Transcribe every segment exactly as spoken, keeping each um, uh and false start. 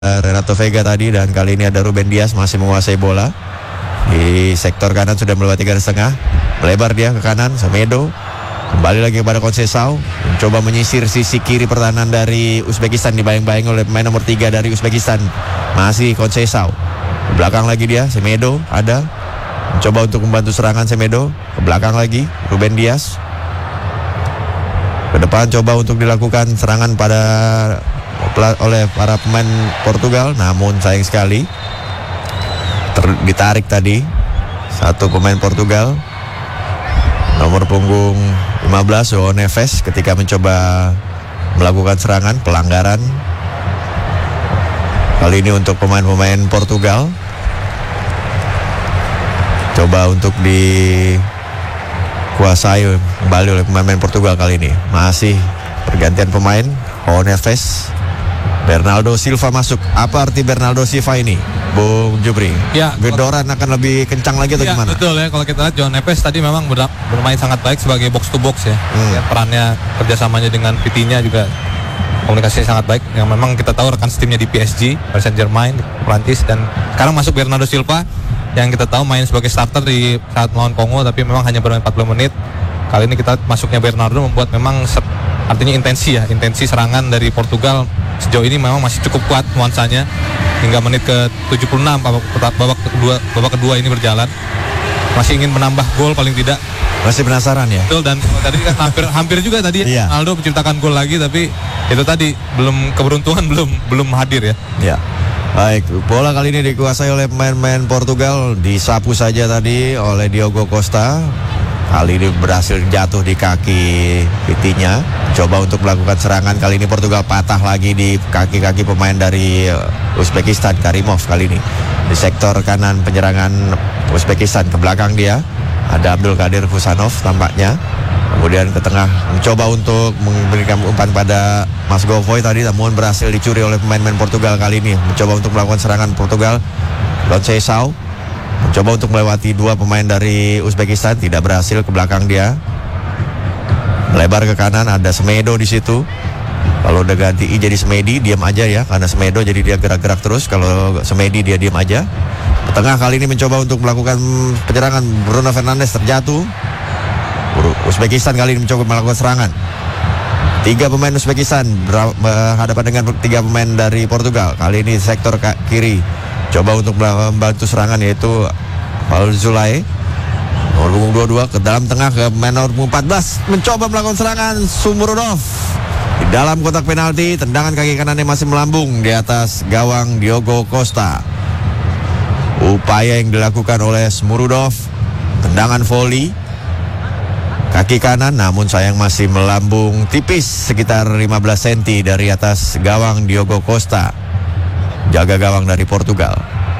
Renato Vega tadi, dan kali ini ada Ruben Dias masih menguasai bola di sektor kanan, sudah melewati garis tengah, melebar dia ke kanan. Semedo kembali lagi kepada Conceição, mencoba menyisir sisi kiri pertahanan dari Uzbekistan, dibayang-bayang oleh pemain nomor tiga dari Uzbekistan, masih Conceição. Ke belakang lagi dia, Semedo ada mencoba untuk membantu serangan. Semedo ke belakang lagi, Ruben Dias ke depan, coba untuk dilakukan serangan pada oleh para pemain Portugal, namun sayang sekali ter- ditarik tadi satu pemain Portugal, nomor punggung lima belas João Neves, ketika mencoba melakukan serangan. Pelanggaran kali ini untuk pemain-pemain Portugal. Coba untuk dikuasai kembali oleh pemain-pemain Portugal kali ini. Masih pergantian pemain. João Neves, Bernardo Silva masuk. Apa arti Bernardo Silva ini, Bung Jupri? Ya, Gedoran akan lebih kencang lagi atau ya, gimana? Betul ya, kalau kita lihat João Neves tadi memang bermain sangat baik sebagai box to box ya. Hmm. Ya, perannya, kerjasamanya dengan Vitinha juga komunikasinya sangat baik. Yang memang kita tahu rekan setimnya di P S G, Paris Saint-Germain, Prancis, dan sekarang masuk Bernardo Silva yang kita tahu main sebagai starter di saat melawan Kongo, tapi memang hanya bermain empat puluh menit. Kali ini kita masuknya Bernardo membuat memang se- artinya intensi ya, intensi serangan dari Portugal sejauh ini memang masih cukup kuat nuansanya hingga menit ke tujuh puluh enam babak, babak kedua babak kedua ini berjalan, masih ingin menambah gol paling tidak. Masih penasaran ya? Betul, dan tadi kan hampir hampir juga tadi Iya. Ronaldo menciptakan gol lagi, tapi itu tadi belum keberuntungan belum belum hadir ya. Ya. Baik, bola kali ini dikuasai oleh pemain-pemain Portugal, disapu saja tadi oleh Diogo Costa. Kali ini berhasil jatuh di kaki Vitinha. Coba untuk melakukan serangan, kali ini Portugal patah lagi di kaki-kaki pemain dari Uzbekistan. Karimov kali ini di sektor kanan penyerangan Uzbekistan. Ke belakang dia ada Abdul Qadir Husanov tampaknya. Kemudian ke tengah mencoba untuk memberikan umpan pada Mas Govoy tadi, namun berhasil dicuri oleh pemain-pemain Portugal kali ini. Mencoba untuk melakukan serangan Portugal. Conceição mencoba untuk melewati dua pemain dari Uzbekistan, tidak berhasil. Ke belakang dia, melebar ke kanan, ada Semedo di situ. Kalau udah ganti I jadi Semedi, diam aja ya, karena Semedo jadi dia gerak-gerak terus. Kalau Semedi dia diam aja. Ke tengah kali ini mencoba untuk melakukan penyerangan, Bruno Fernandes terjatuh. Uzbekistan kali ini mencoba melakukan serangan. Tiga pemain Uzbekistan berhadapan dengan tiga pemain dari Portugal. Kali ini sektor kiri, coba untuk membantu serangan, yaitu Paul Zulay, nomor punggung dua puluh dua, ke dalam tengah ke pemain nomor punggung empat belas, mencoba melakukan serangan. Sumurudov di dalam kotak penalti, tendangan kaki kanannya masih melambung di atas gawang Diogo Costa. Upaya yang dilakukan oleh Sumurudov, tendangan volley kaki kanan, namun sayang masih melambung tipis sekitar lima belas sentimeter dari atas gawang Diogo Costa, jaga gawang dari Portugal.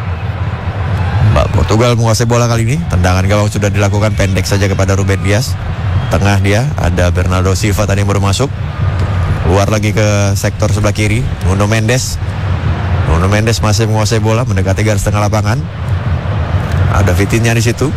Mbak Portugal menguasai bola kali ini. Tendangan gawang sudah dilakukan, pendek saja kepada Ruben Dias. Tengah dia ada Bernardo Silva tadi yang baru masuk. Keluar lagi ke sektor sebelah kiri, Nuno Mendes. Nuno Mendes masih menguasai bola, mendekati garis tengah lapangan. Ada Vitinha di situ.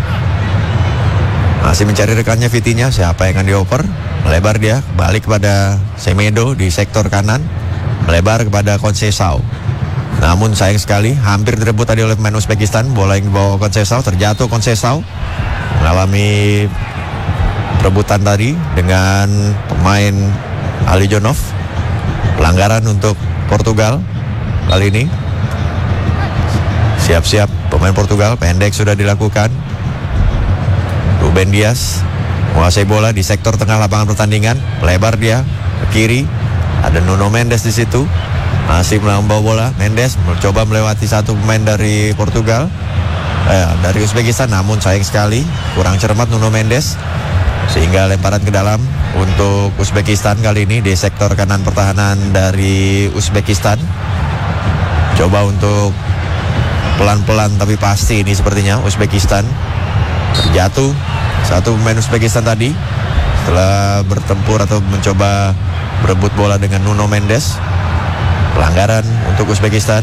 Masih mencari rekannya Vitinha, siapa yang akan dioper. Melebar dia, balik kepada Semedo di sektor kanan. Melebar kepada Conceição. Namun sayang sekali, hampir direbut tadi oleh pemain Uzbekistan. Bola yang dibawa Conceição, terjatuh Conceição, mengalami perebutan tadi dengan pemain Ali Jonov. Pelanggaran untuk Portugal kali ini. Siap-siap pemain Portugal, pendek sudah dilakukan. Ruben Dias menguasai bola di sektor tengah lapangan pertandingan. Melebar dia ke kiri, ada Nuno Mendes di situ. Masih membawa bola, Mendes mencoba melewati satu pemain dari Portugal, eh, dari Uzbekistan, namun sayang sekali kurang cermat Nuno Mendes, sehingga lemparan ke dalam untuk Uzbekistan kali ini di sektor kanan pertahanan dari Uzbekistan. Coba untuk pelan-pelan tapi pasti ini sepertinya Uzbekistan. Terjatuh satu pemain Uzbekistan tadi setelah bertempur atau mencoba berebut bola dengan Nuno Mendes. Pelanggaran untuk Uzbekistan.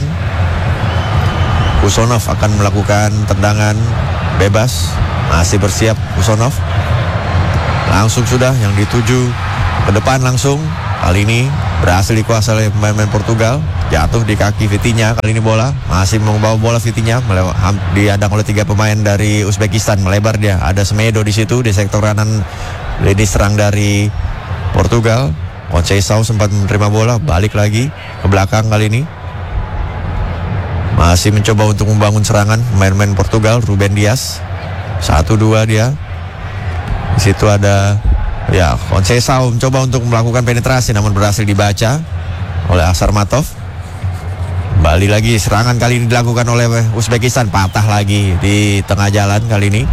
Usonov akan melakukan tendangan bebas. Masih bersiap Usonov. Langsung sudah yang dituju ke depan langsung. Kali ini berhasil dikuasai oleh pemain-pemain Portugal. jatuh di kaki Vitinha. Kali ini bola masih membawa bola Vitinha, melewa- ham- dihadang oleh tiga pemain dari Uzbekistan. Melebar dia, ada Semedo di situ di sektor kanan lini serang dari Portugal. Conceição sempat menerima bola, balik lagi ke belakang kali ini. Masih mencoba untuk membangun serangan main-main Portugal. Ruben Dias satu dua dia. Di situ ada ya Conceição mencoba untuk melakukan penetrasi namun berhasil dibaca oleh Asarmatov. Kembali lagi serangan kali ini dilakukan oleh Uzbekistan, patah lagi di tengah jalan kali ini.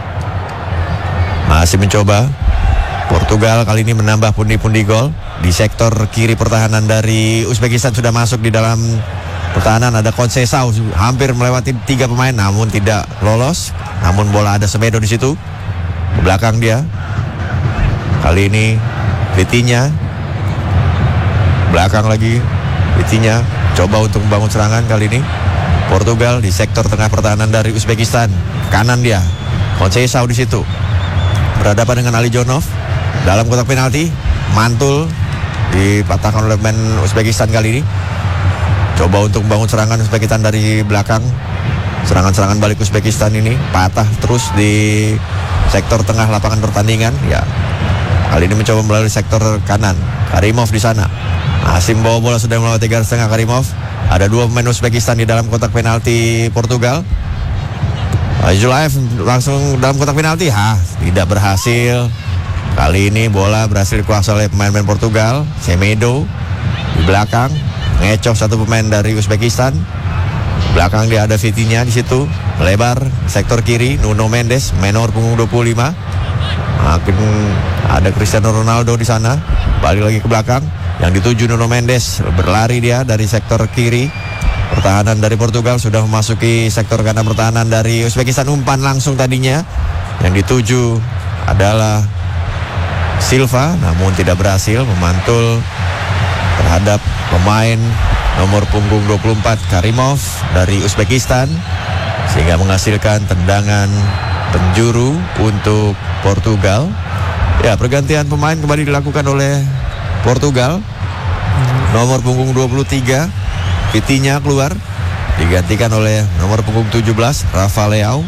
Masih mencoba Portugal kali ini menambah pundi-pundi gol. Di sektor kiri pertahanan dari Uzbekistan sudah masuk di dalam pertahanan, ada Conceição hampir melewati tiga pemain namun tidak lolos. Namun bola ada Semedo di situ. Ke belakang dia. Kali ini Vitinha. Belakang lagi Vitinha coba untuk membangun serangan kali ini. Portugal di sektor tengah pertahanan dari Uzbekistan. Kanan dia. Conceição di situ. Berhadapan dengan Ali Jonov dalam kotak penalti. Mantul dipatahkan oleh pemain Uzbekistan kali ini. Coba untuk membangun serangan Uzbekistan dari belakang. Serangan-serangan balik Uzbekistan ini patah terus di sektor tengah lapangan pertandingan. Ya, kali ini mencoba melalui sektor kanan. Karimov di sana. Masih membawa bola, sudah melewati garis tengah Karimov. Ada dua pemain Uzbekistan di dalam kotak penalti Portugal. Zulaev langsung dalam kotak penalti. Hah, tidak berhasil. Kali ini bola berhasil dikuasai oleh pemain-pemain Portugal. Semedo di belakang ngecoh satu pemain dari Uzbekistan. Belakang dia ada Vitinha di situ. Melebar sektor kiri Nuno Mendes, menor punggung dua puluh lima. Makin ada Cristiano Ronaldo di sana. Balik lagi ke belakang. Yang dituju Nuno Mendes, berlari dia dari sektor kiri. Pertahanan dari Portugal sudah memasuki sektor kanan pertahanan dari Uzbekistan. Umpan langsung tadinya. Yang dituju adalah Silva, namun tidak berhasil memantul terhadap pemain nomor punggung dua puluh empat Karimov dari Uzbekistan, sehingga menghasilkan tendangan penjuru untuk Portugal. Ya, pergantian pemain kembali dilakukan oleh Portugal. Nomor punggung dua puluh tiga Vitinha keluar, digantikan oleh nomor punggung tujuh belas Rafa Leao.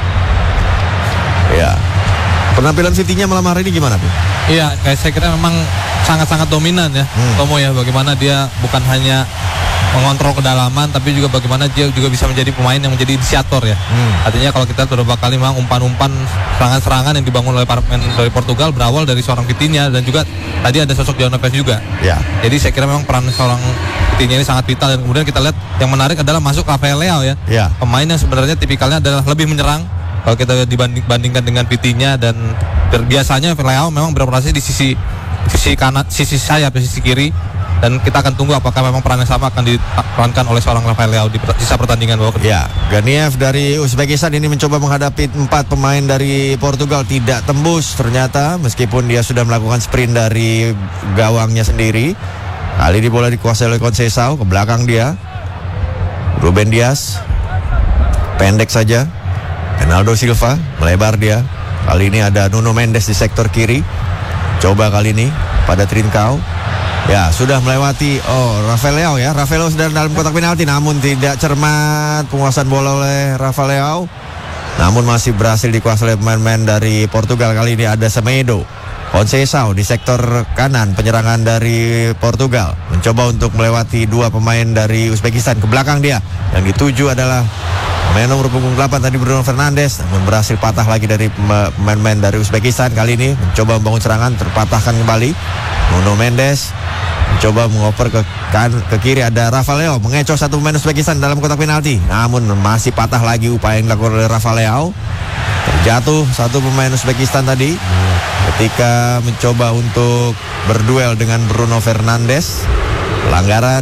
Ya, penampilan Vitinha malam hari ini gimana, Bu? Iya, kayak saya kira memang sangat-sangat dominan ya, hmm. Tomo ya. Bagaimana dia bukan hanya mengontrol kedalaman, tapi juga bagaimana dia juga bisa menjadi pemain yang menjadi inisiator ya. Hmm. Artinya kalau kita beberapa kali memang umpan-umpan serangan-serangan yang dibangun oleh para pemain dari Portugal berawal dari seorang Vitinha, dan juga tadi ada sosok João Neves juga. Ya. Jadi saya kira memang peran seorang Vitinha ini sangat vital, dan kemudian kita lihat yang menarik adalah masuk Rafael Leao ya. Ya. Pemain yang sebenarnya tipikalnya adalah lebih menyerang kalau kita dibandingkan dengan Vitinha, dan biasanya Leao memang beroperasi di sisi sisi kanan, sisi sayap, sisi kiri, dan kita akan tunggu apakah memang peran yang sama akan diperankan oleh seorang Rafael Leao di sisa pertandingan bawah. Ya, Ganiev dari Uzbekistan ini mencoba menghadapi empat pemain dari Portugal, tidak tembus ternyata meskipun dia sudah melakukan sprint dari gawangnya sendiri. Kali ini bola dikuasai oleh Conceição, ke belakang dia Ruben Dias, pendek saja Ronaldo Silva, melebar dia. Kali ini ada Nuno Mendes di sektor kiri. Coba kali ini pada Trincao. Ya, sudah melewati oh Rafael Leao ya. Rafael Leao sudah dalam kotak penalti, namun tidak cermat penguasaan bola oleh Rafael Leao. Namun masih berhasil dikuasai oleh pemain-pemain dari Portugal. Kali ini ada Semedo. Conceição di sektor kanan penyerangan dari Portugal. Mencoba untuk melewati dua pemain dari Uzbekistan. Ke belakang dia. Yang dituju adalah pemain nomor punggung delapan tadi Bruno Fernandes, namun berhasil patah lagi dari pemain-pemain dari Uzbekistan. Kali ini mencoba membangun serangan, terpatahkan kembali. Nuno Mendes mencoba mengoper ke kan ke kiri, ada Rafael Leao mengecoh satu pemain Uzbekistan dalam kotak penalti. Namun masih patah lagi upaya yang dilakukan oleh Rafael Leao. Terjatuh satu pemain Uzbekistan tadi ketika mencoba untuk berduel dengan Bruno Fernandes. Pelanggaran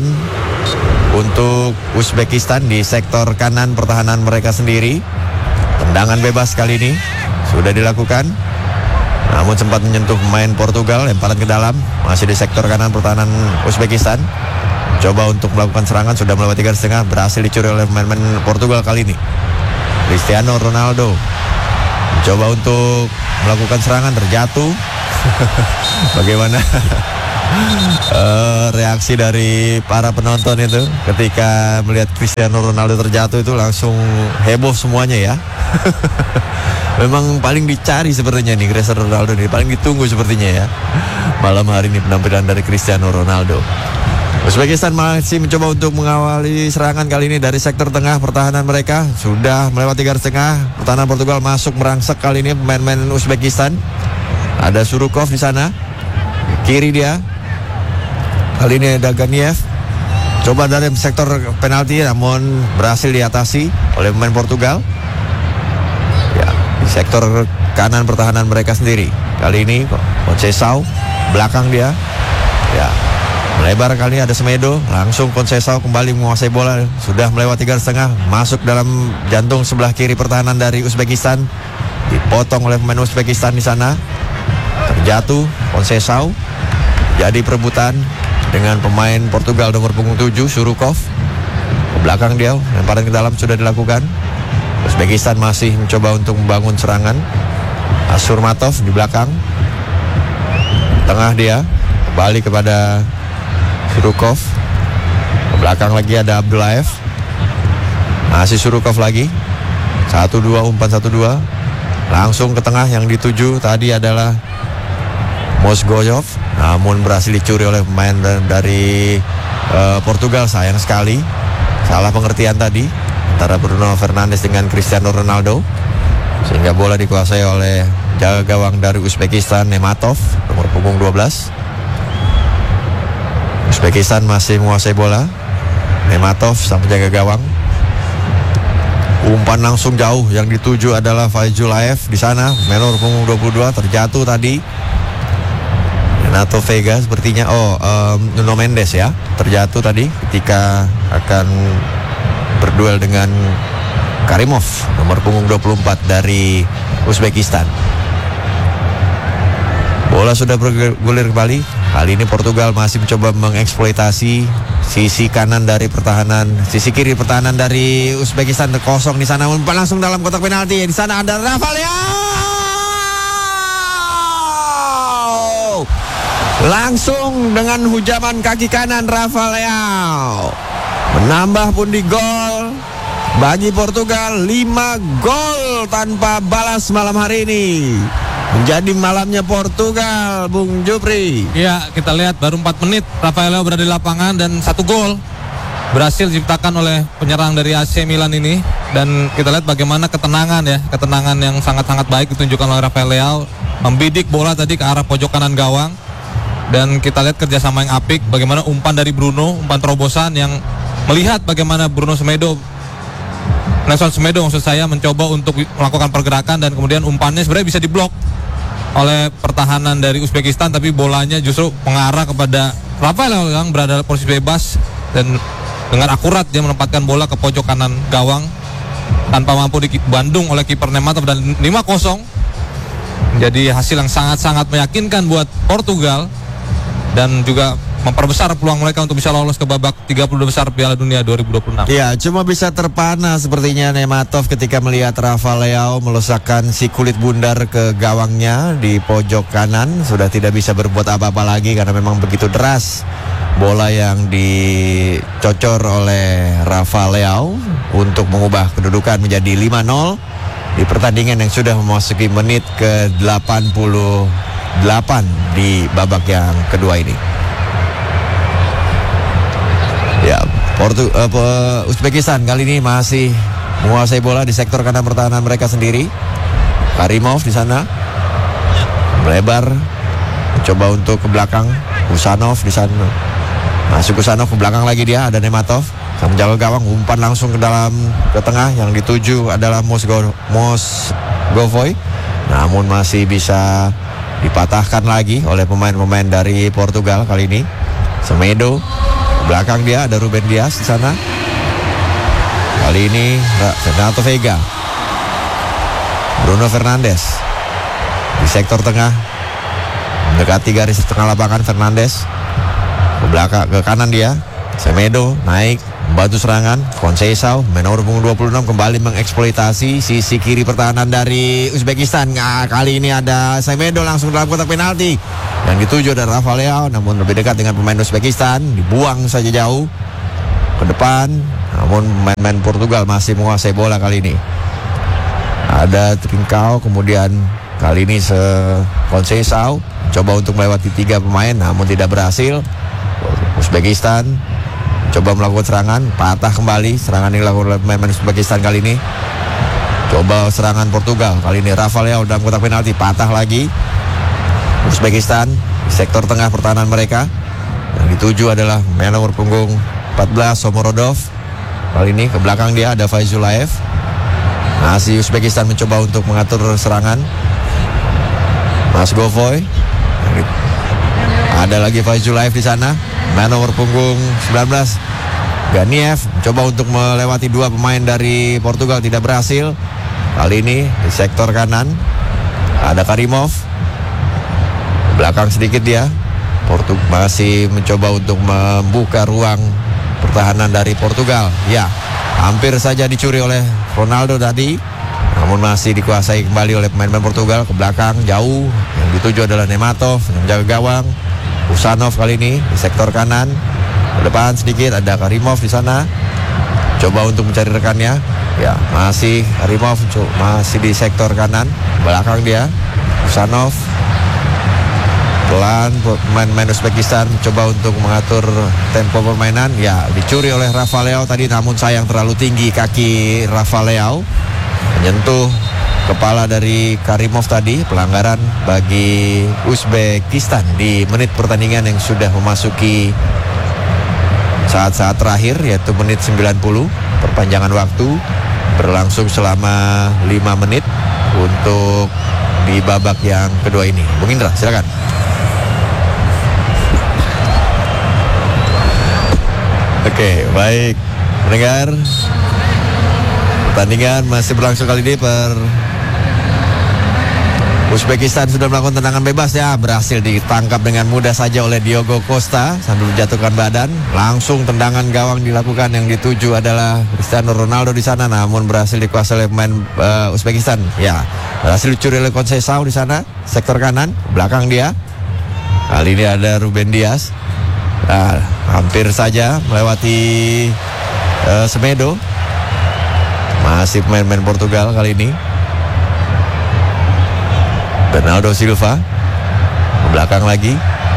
untuk Uzbekistan di sektor kanan pertahanan mereka sendiri. Tendangan bebas kali ini sudah dilakukan, namun sempat menyentuh pemain Portugal. Lemparan ke dalam, masih di sektor kanan pertahanan Uzbekistan. Coba untuk melakukan serangan, sudah melewati garis tengah, berhasil dicuri oleh pemain-pemain Portugal kali ini. Cristiano Ronaldo coba untuk melakukan serangan, terjatuh. Bagaimana uh, reaksi dari para penonton itu ketika melihat Cristiano Ronaldo terjatuh itu langsung heboh semuanya ya. Memang paling dicari sepertinya nih Cristiano Ronaldo nih, paling ditunggu sepertinya ya malam hari ini penampilan dari Cristiano Ronaldo. Uzbekistan masih mencoba untuk mengawali serangan kali ini dari sektor tengah pertahanan mereka. Sudah melewati garis tengah, pertahanan Portugal masuk merangsek kali ini pemain-pemain Uzbekistan. Ada Surukov di sana, kiri dia. Kali ini ada Ganiev. Coba dari sektor penalti namun berhasil diatasi oleh pemain Portugal. Ya, di sektor kanan pertahanan mereka sendiri. Kali ini Conceição belakang dia. Ya. Melebar kali ada Semedo, langsung Conceição kembali menguasai bola, sudah melewati garis tengah, masuk dalam jantung sebelah kiri pertahanan dari Uzbekistan, dipotong oleh pemain Uzbekistan di sana, terjatuh Conceição, jadi perebutan dengan pemain Portugal nomor punggung tujuh Surukov, ke belakang dia, lemparan ke dalam sudah dilakukan. Uzbekistan masih mencoba untuk membangun serangan, Asurmatov di belakang, tengah dia, kembali kepada Surukov. Ke belakang lagi ada Abdullaev. Masih Surukov lagi. satu dua umpan satu dua. Langsung ke tengah yang dituju tadi adalah Mozgoyov. Namun berhasil dicuri oleh pemain dari uh, Portugal. Sayang sekali. Salah pengertian tadi antara Bruno Fernandes dengan Cristiano Ronaldo. Sehingga bola dikuasai oleh jaga gawang dari Uzbekistan, Nematov, nomor punggung dua belas. Uzbekistan masih menguasai bola. Nematov sang penjaga gawang. Umpan langsung jauh yang dituju adalah Fajulaev di sana, menor punggung dua puluh dua, terjatuh tadi. Renato Vega sepertinya oh um, Nuno Mendes ya, terjatuh tadi ketika akan berduel dengan Karimov nomor punggung dua puluh empat dari Uzbekistan. Bola sudah bergulir kembali. Kali ini Portugal masih mencoba mengeksploitasi sisi kanan dari pertahanan, sisi kiri pertahanan dari Uzbekistan kosong di sana. Umpan langsung dalam kotak penalti. Di sana ada Rafa Leao. Langsung dengan hujaman kaki kanan Rafa Leao menambah pundi gol bagi Portugal. Lima gol tanpa balas malam hari ini. Menjadi malamnya Portugal, Bung Jupri. Iya, kita lihat baru empat menit Rafael Leao berada di lapangan dan satu gol berhasil diciptakan oleh penyerang dari A C Milan ini. Dan kita lihat bagaimana ketenangan ya, ketenangan yang sangat-sangat baik ditunjukkan oleh Rafael Leao, membidik bola tadi ke arah pojok kanan gawang. Dan kita lihat kerjasama yang apik, bagaimana umpan dari Bruno, umpan terobosan yang melihat bagaimana Bruno Semedo, Nelson Semedo maksud saya, mencoba untuk melakukan pergerakan dan kemudian umpannya sebenarnya bisa diblok oleh pertahanan dari Uzbekistan, tapi bolanya justru mengarah kepada Rafael yang berada dalam posisi bebas dan dengan akurat dia menempatkan bola ke pojok kanan gawang tanpa mampu dibandung oleh kiper Nematov dan lima kosong. Jadi hasil yang sangat-sangat meyakinkan buat Portugal dan juga memperbesar peluang mereka untuk bisa lolos ke babak tiga puluh dua besar Piala Dunia dua ribu dua puluh enam. Ya, cuma bisa terpana sepertinya Nematov ketika melihat Rafa Leao melesakkan si kulit bundar ke gawangnya di pojok kanan. Sudah tidak bisa berbuat apa-apa lagi karena memang begitu deras bola yang dicocor oleh Rafa Leao untuk mengubah kedudukan menjadi lima nol di pertandingan yang sudah memasuki menit ke delapan puluh delapan di babak yang kedua ini. Ya, Portu, uh, Uzbekistan kali ini masih menguasai bola di sektor kanan pertahanan mereka sendiri. Karimov di sana melebar, mencoba untuk ke belakang. Usanov di sana, masuk Usanov ke belakang lagi dia. Ada Nematov, sang menjaga gawang, umpan langsung ke dalam ke tengah yang dituju adalah Mosgo, Mosgovoy. Namun masih bisa dipatahkan lagi oleh pemain-pemain dari Portugal kali ini. Semedo belakang dia ada Ruben Dias di sana. Kali ini Renato Vega, Bruno Fernandes di sektor tengah mendekati garis tengah lapangan. Fernandes ke belakang ke kanan dia. Semedo naik membantu serangan. Conceição, menor punggung dua puluh enam, kembali mengeksploitasi sisi kiri pertahanan dari Uzbekistan. Nah, kali ini ada Semedo langsung dalam kotak penalti. Yang dituju ada Rafa Leao, namun lebih dekat dengan pemain Uzbekistan. Dibuang saja jauh ke depan. Namun pemain Portugal masih menguasai bola kali ini. Ada Trincao, kemudian kali ini se Conceição coba untuk melewati tiga pemain, namun tidak berhasil. Uzbekistan coba melakukan serangan, patah kembali. Serangan yang dilakukan oleh pemain Uzbekistan kali ini. Coba serangan Portugal, kali ini Rafa Leao dalam kotak penalti, patah lagi. Uzbekistan di sektor tengah pertahanan mereka. Yang dituju adalah nomor punggung empat belas Somorodov. Kali ini ke belakang dia ada Faizulaev. Masih Uzbekistan mencoba untuk mengatur serangan. Mas Govoy. Ada lagi Faizulaev di sana. Main nomor punggung sembilan belas Ganiev mencoba untuk melewati dua pemain dari Portugal, tidak berhasil. Kali ini di sektor kanan ada Karimov. Belakang sedikit dia. Portug masih mencoba untuk membuka ruang pertahanan dari Portugal. Ya, hampir saja dicuri oleh Ronaldo tadi, namun masih dikuasai kembali oleh pemain-pemain Portugal. Ke belakang jauh, yang dituju adalah Nematov yang menjaga gawang. Usanov kali ini di sektor kanan. Ke depan sedikit ada Karimov di sana. Coba untuk mencari rekannya. Ya, masih Karimov masih di sektor kanan. Belakang dia Usanov. Pelan pemain-pemain Uzbekistan coba untuk mengatur tempo permainan. Ya, dicuri oleh Rafa Leao tadi, namun sayang terlalu tinggi kaki Rafa Leao menyentuh kepala dari Karimov tadi. Pelanggaran bagi Uzbekistan di menit pertandingan yang sudah memasuki saat-saat terakhir, yaitu menit sembilan puluh. Perpanjangan waktu berlangsung selama lima menit untuk di babak yang kedua ini. Bung Indra, silakan. Oke, baik pendengar, pertandingan masih berlangsung kali ini. Per Uzbekistan sudah melakukan tendangan bebas ya, berhasil ditangkap dengan mudah saja oleh Diogo Costa sambil menjatuhkan badan. Langsung tendangan gawang dilakukan, yang dituju adalah Cristiano Ronaldo di sana, namun berhasil dikuasai oleh pemain uh, Uzbekistan. Ya, berhasil dicuri oleh Conceição di sana, sektor kanan, belakang dia. Kali ini ada Ruben Dias. Nah, hampir saja melewati uh, Semedo. Masih pemain-pemain Portugal kali ini. Bernardo Silva ke belakang lagi.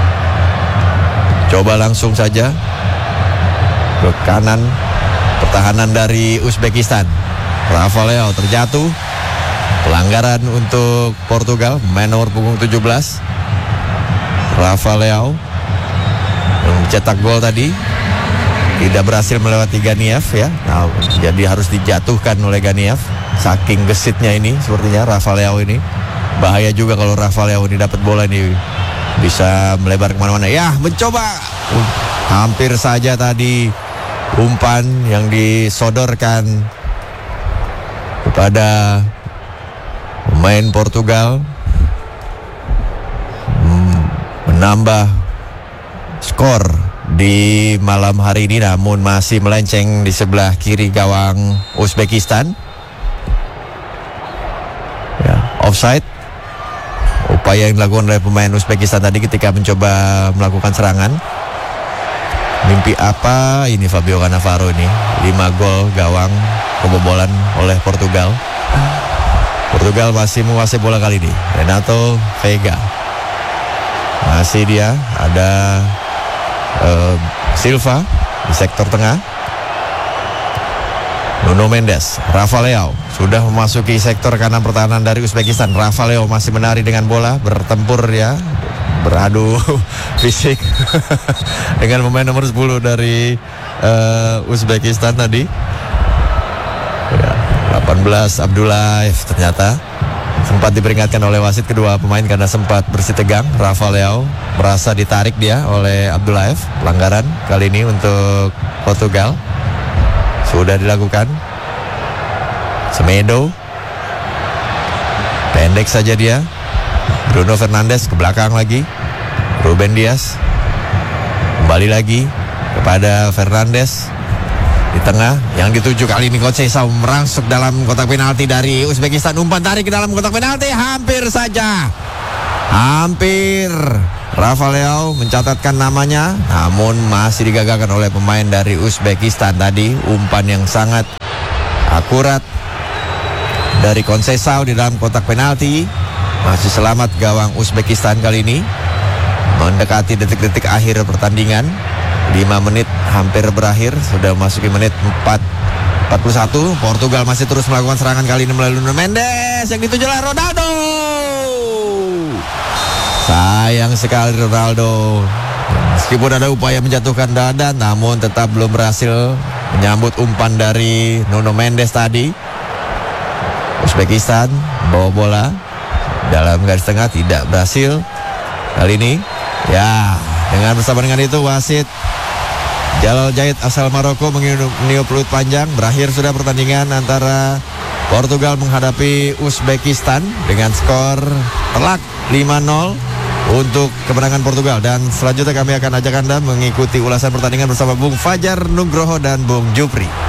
Coba langsung saja ke kanan pertahanan dari Uzbekistan. Rafa Leao terjatuh. Pelanggaran untuk Portugal, pemain nomor punggung tujuh belas Rafa Leao yang mencetak gol tadi tidak berhasil melewati Ganiev ya. Nah, jadi harus dijatuhkan oleh Ganiev. Saking gesitnya ini sepertinya Rafa Leao ini. Bahaya juga kalau Rafa Leao ini dapat bola ini, bisa melebar kemana-mana. Ya, mencoba uh, hampir saja tadi umpan yang disodorkan kepada pemain Portugal hmm, menambah skor di malam hari ini, namun masih melenceng di sebelah kiri gawang Uzbekistan. Ya, offside. Upaya yang dilakukan oleh pemain Uzbekistan tadi ketika mencoba melakukan serangan. Mimpi apa ini Fabio Cannavaro ini? lima gol gawang kebobolan oleh Portugal. Portugal masih menguasai bola kali ini. Renato Veiga. Masih dia, ada uh, Silva di sektor tengah. Nuno Mendes, Rafa Leao sudah memasuki sektor kanan pertahanan dari Uzbekistan. Rafa Leao masih menari dengan bola, bertempur ya, beradu fisik dengan pemain nomor sepuluh dari uh, Uzbekistan tadi. Ya, delapan belas Abdullaev ternyata sempat diperingatkan oleh wasit kedua pemain karena sempat bersih tegang. Rafa Leao merasa ditarik dia oleh Abdullaev. Pelanggaran kali ini untuk Portugal sudah dilakukan. Semedo pendek saja dia. Bruno Fernandes ke belakang lagi. Ruben Dias kembali lagi kepada Fernandes. Di tengah yang dituju kali ini Coach Sesau merangsek dalam kotak penalti dari Uzbekistan. Umpan tarik ke dalam kotak penalti, hampir saja. Hampir Rafa Leao mencatatkan namanya, namun masih digagalkan oleh pemain dari Uzbekistan tadi. Umpan yang sangat akurat dari Conceição di dalam kotak penalti. Masih selamat gawang Uzbekistan kali ini. Mendekati detik-detik akhir pertandingan, lima menit hampir berakhir. Sudah memasuki menit empat empat puluh satu. Portugal masih terus melakukan serangan kali ini melalui Nuno Mendes. Yang dituju oleh Ronaldo. Sayang sekali Ronaldo. Meskipun ada upaya menjatuhkan dada, namun tetap belum berhasil menyambut umpan dari Nuno Mendes tadi. Uzbekistan bawa bola dalam garis tengah, tidak berhasil kali ini. Ya, dengan bersama dengan itu wasit Jalal Jahid asal Maroko meniup peluit panjang. Berakhir sudah pertandingan antara Portugal menghadapi Uzbekistan dengan skor telak lima nol untuk kemenangan Portugal. Dan selanjutnya kami akan ajak Anda mengikuti ulasan pertandingan bersama Bung Fajar Nugroho dan Bung Jupri.